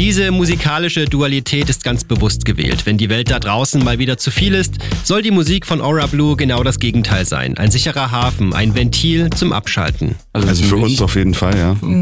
Diese musikalische Dualität ist ganz bewusst gewählt. Wenn die Welt da draußen mal wieder zu viel ist, soll die Musik von Aura Blue genau das Gegenteil sein. Ein sicherer Hafen, ein Ventil zum Abschalten. Also für uns auf jeden Fall, ja.